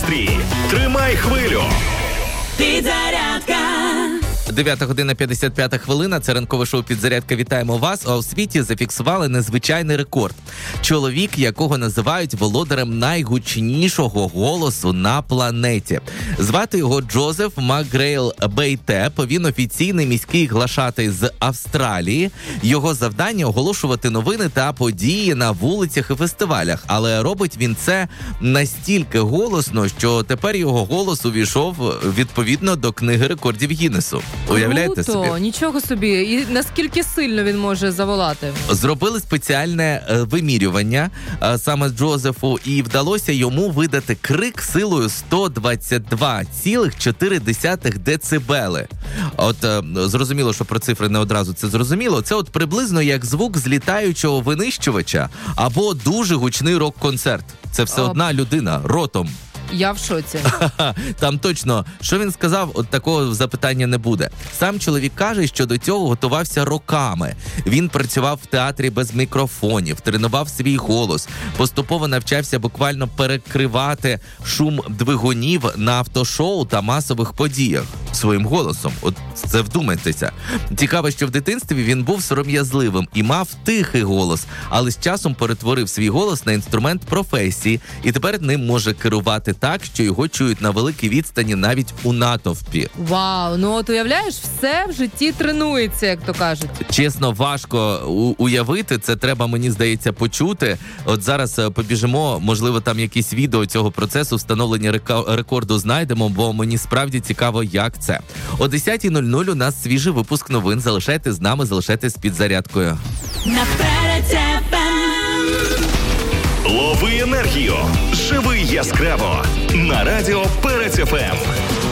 настрій. Тримай хвилю. Підзарядка. 9 година 55 хвилина. Це ранкове шоу «Підзарядка». Вітаємо вас. А у світі зафіксували незвичайний рекорд. Чоловік, якого називають володарем найгучнішого голосу на планеті. Звати його Джозеф Макгрейл Бейтеп. Він офіційний міський глашатай з Австралії. Його завдання – оголошувати новини та події на вулицях і фестивалях. Але робить він це настільки голосно, що тепер його голос увійшов відповідно до книги рекордів Гіннесу. Уявляєте собі? Круто, нічого собі. І наскільки сильно він може заволати? Зробили спеціальне вимірювання саме Джозефу, і вдалося йому видати крик силою 122,4 децибели. От зрозуміло, що про цифри не одразу це зрозуміло. Це от приблизно як звук злітаючого винищувача або дуже гучний рок-концерт. Це все одна людина, ротом. Я в шоці. Там точно, що він сказав, от такого запитання не буде. Сам чоловік каже, що до цього готувався роками. Він працював в театрі без мікрофонів, тренував свій голос, поступово навчався буквально перекривати шум двигунів на автошоу та масових подіях своїм голосом. От це вдумайтеся. Цікаво, що в дитинстві він був сором'язливим і мав тихий голос, але з часом перетворив свій голос на інструмент професії і тепер ним може керувати так, що його чують на великій відстані навіть у натовпі. Вау, ну от уявляєш, все в житті тренується, як то кажуть. Чесно, важко уявити, це треба, мені здається, почути. От зараз побіжимо, можливо, там якісь відео цього процесу встановлення рекорду знайдемо, бо мені справді цікаво, як це. О 10:00 у нас свіжий випуск новин. Залишайтесь з нами, залишайтесь з підзарядкою. Лови енергію. Живи яскраво. На радіо Перець ФМ.